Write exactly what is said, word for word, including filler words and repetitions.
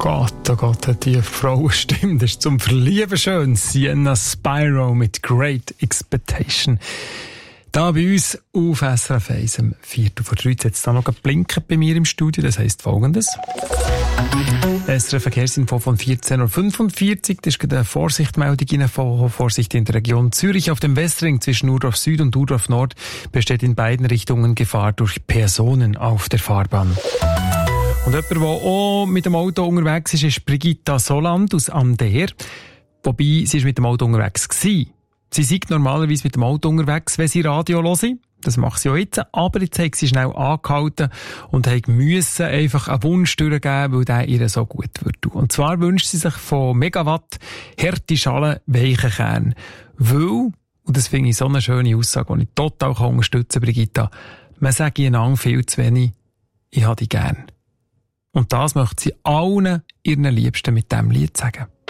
Gott, oh Gott, hat die Frauenstimme. Das ist zum Verlieben schön. Sienna Spyro mit Great Expectation. Da bei uns auf S R F eins am Viertel vor drei hat es da noch geblinkt bei mir im Studio. Das heisst Folgendes. S R F Verkehrsinfo von vierzehn Uhr fünfundvierzig. Das ist gerade eine Vorsichtmeldung reingekommen. Vorsicht in der Region Zürich. Auf dem Westring zwischen Urdorf Süd und Urdorf Nord besteht in beiden Richtungen Gefahr durch Personen auf der Fahrbahn. Und jemand, der auch mit dem Auto unterwegs ist, ist Brigitta Soland aus Ander. Wobei, sie ist mit dem Auto unterwegs gewesen. Sie sei normalerweise mit dem Auto unterwegs, wenn sie Radio hören. Das macht sie auch jetzt. Aber jetzt hat sie schnell angehalten und musste einfach einen Wunsch durchgeben, weil der ihr so gut wird. Und zwar wünscht sie sich von Megawatt harte Schalen weichen Kern. Weil, und das finde ich so eine schöne Aussage, die ich total unterstützen kann, Brigitta, man sagt einander viel zu wenig, ich habe dich gern. Und das möchte sie allen ihren Liebsten mit diesem Lied sagen.